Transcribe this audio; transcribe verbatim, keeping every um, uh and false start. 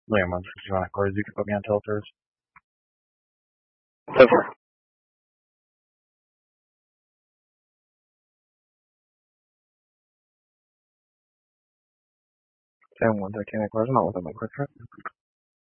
Liam, once you want to close, you can put me on tilters. So far. Ten one, I can't close, not within my quick trip.